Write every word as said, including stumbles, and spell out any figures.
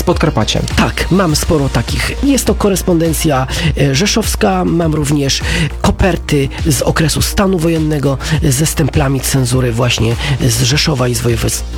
Podkarpaciem. Tak, mam sporo takich. Jest to korespondencja e, rzeszowska, mam również koperty z okresu stanu wojennego ze stemplami cenzury właśnie z Rzeszowa i z województw